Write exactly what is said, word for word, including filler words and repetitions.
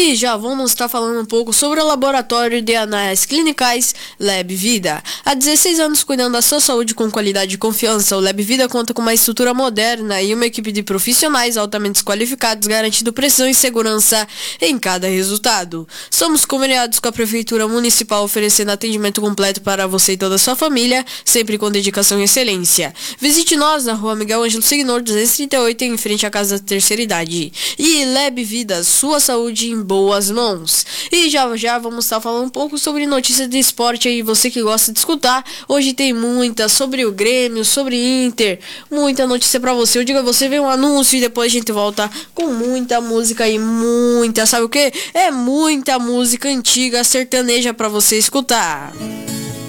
E já vamos estar falando um pouco sobre o Laboratório de Análises Clinicais Lab Vida. Há dezesseis anos cuidando da sua saúde com qualidade e confiança, o Lab Vida conta com uma estrutura moderna e uma equipe de profissionais altamente qualificados, garantindo precisão e segurança em cada resultado. Somos conveniados com a Prefeitura Municipal, oferecendo atendimento completo para você e toda a sua família, sempre com dedicação e excelência. Visite nós na rua Miguel Ângelo Signor, duzentos e trinta e oito, em frente à Casa da Terceira Idade. E Lab Vida, sua saúde em boas mãos. E já já vamos estar falando um pouco sobre notícias de esporte aí, você que gosta de escutar. Hoje tem muita sobre o Grêmio, sobre Inter, muita notícia pra você. Eu digo a você, vem um anúncio e depois a gente volta com muita música e muita, sabe o que? É muita música antiga, sertaneja pra você escutar.